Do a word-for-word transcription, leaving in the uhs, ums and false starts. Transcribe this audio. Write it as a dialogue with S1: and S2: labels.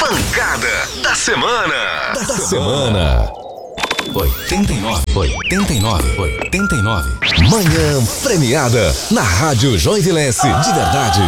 S1: Pancada da semana.
S2: Da, da semana. oitenta e nove, oitenta e nove, oitenta e nove. Manhã premiada na Rádio Joinvilense. De verdade.